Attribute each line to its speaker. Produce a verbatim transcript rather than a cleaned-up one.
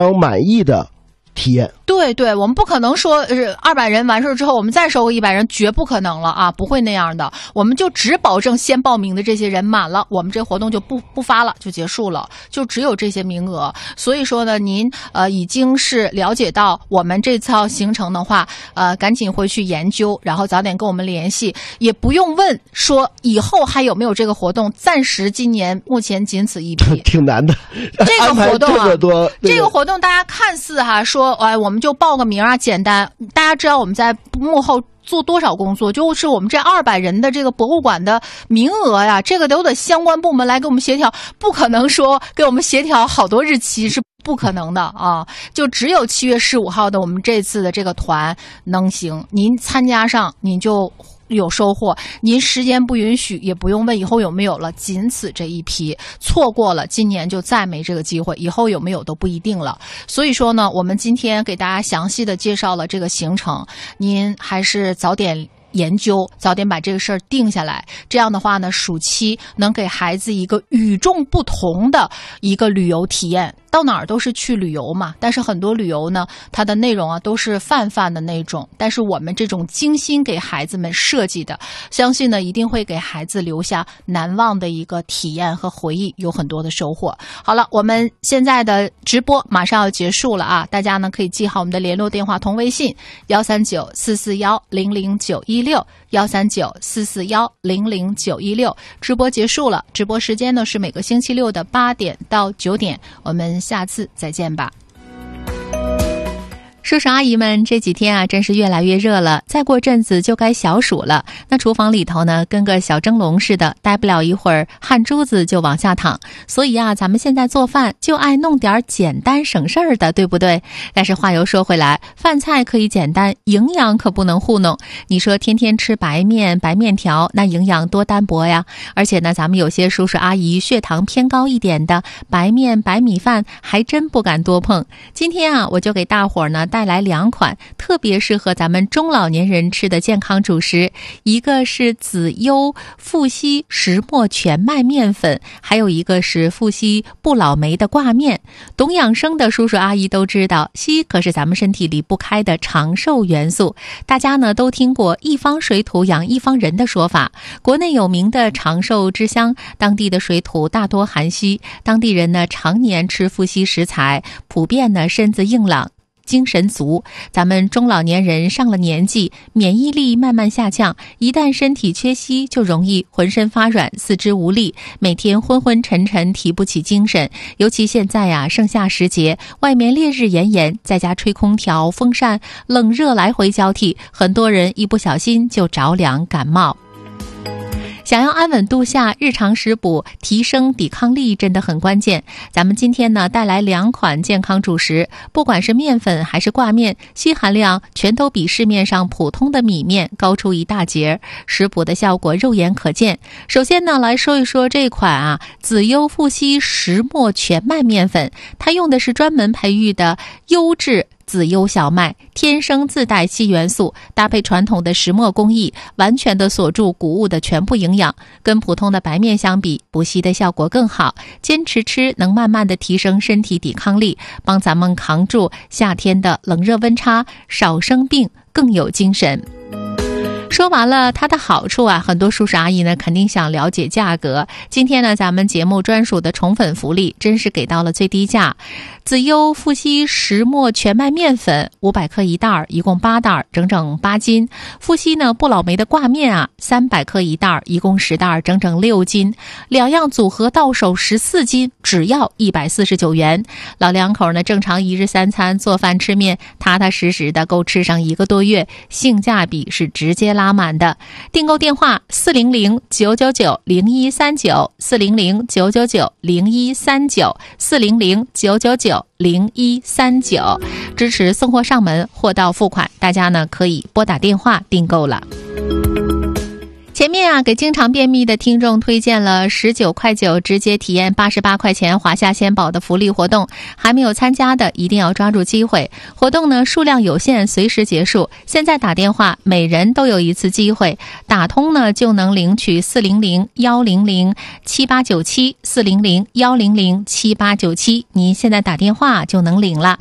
Speaker 1: 满意的体验。
Speaker 2: 对对，我们不可能说呃二百人完事之后我们再收个一百人，绝不可能了啊，不会那样的。我们就只保证先报名的这些人满了，我们这活动就不不发了，就结束了，就只有这些名额。所以说呢，您呃已经是了解到我们这套行程的话，呃赶紧回去研究，然后早点跟我们联系，也不用问说以后还有没有这个活动，暂时今年目前仅此一批。
Speaker 1: 挺难的，
Speaker 2: 这个活动啊，
Speaker 1: 这么多，
Speaker 2: 这个活动大家看似哈说，哎，我们就报个名啊，简单。大家知道我们在幕后做多少工作？就是我们这二百人的这个博物馆的名额呀，这个都得相关部门来给我们协调，不可能说给我们协调好多日期，是不可能的啊！就只有七月十五号的我们这次的这个团能行，您参加上您就有收获，您时间不允许也不用问以后有没有了，仅此这一批，错过了今年就再没这个机会，以后有没有都不一定了。所以说呢，我们今天给大家详细的介绍了这个行程，您还是早点研究，早点把这个事儿定下来。这样的话呢，暑期能给孩子一个与众不同的一个旅游体验。到哪儿都是去旅游嘛，但是很多旅游呢，它的内容啊都是泛泛的那种，但是我们这种精心给孩子们设计的，相信呢一定会给孩子留下难忘的一个体验和回忆，有很多的收获。好了，我们现在的直播马上要结束了啊，大家呢可以记好我们的联络电话同微信幺三九四四幺零零九一六幺三九四四幺零零九一六。直播结束了，直播时间呢是每个星期六的八点到九点，我们下次再见吧。叔叔阿姨们，这几天啊，真是越来越热了，再过阵子就该小暑了。那厨房里头呢，跟个小蒸笼似的，待不了一会儿，汗珠子就往下淌。所以啊，咱们现在做饭就爱弄点简单省事儿的，对不对？但是话又说回来，饭菜可以简单，营养可不能糊弄。你说天天吃白面、白面条，那营养多单薄呀！而且呢，咱们有些叔叔阿姨血糖偏高一点的，白面、白米饭还真不敢多碰。今天啊，我就给大伙儿呢带来两款特别适合咱们中老年人吃的健康主食，一个是紫优富硒石墨全麦面粉，还有一个是富硒不老梅的挂面。懂养生的叔叔阿姨都知道，硒可是咱们身体离不开的长寿元素。大家呢都听过一方水土养一方人的说法，国内有名的长寿之乡，当地的水土大多含硒，当地人呢常年吃富硒食材，普遍呢身子硬朗，精神足。咱们中老年人上了年纪，免疫力慢慢下降，一旦身体缺硒，就容易浑身发软，四肢无力，每天昏昏沉沉，提不起精神。尤其现在呀、啊，盛夏时节，外面烈日炎炎，在家吹空调、风扇，冷热来回交替，很多人一不小心就着凉感冒。想要安稳度夏，日常食补提升抵抗力真的很关键。咱们今天呢带来两款健康主食，不管是面粉还是挂面，硒含量全都比市面上普通的米面高出一大截，食补的效果肉眼可见。首先呢来说一说这款啊紫优富硒石墨全麦面粉，它用的是专门培育的优质紫优小麦，天生自带硒元素，搭配传统的石墨工艺，完全的锁住谷物的全部营养。跟普通的白面相比，补硒的效果更好。坚持吃能慢慢的提升身体抵抗力，帮咱们扛住夏天的冷热温差，少生病，更有精神。说完了它的好处啊，很多叔叔阿姨呢肯定想了解价格。今天呢，咱们节目专属的宠粉福利真是给到了最低价。紫优富硒石墨全麦面粉五百克一袋，一共八袋，整整八斤。富硒呢不老梅的挂面啊，三百克一袋，一共十袋，整整六斤。两样组合到手十四斤，只要一百四十九元。老两口呢正常一日三餐做饭吃面，踏踏实实的够吃上一个多月，性价比是直接拉满的。订购电话四零零九九九零一三九四零零九九九零一三九四零零九九九零一三九，支持送货上门，货到付款，大家呢可以拨打电话订购了。 前面啊，给经常便秘的听众推荐了十九块九直接体验八十八块钱华夏鲜宝的福利活动，还没有参加的一定要抓住机会。活动呢数量有限，随时结束。现在打电话，每人都有一次机会，打通呢就能领取四零零幺零零七八九七四零零幺零零七八九七，您现在打电话就能领了。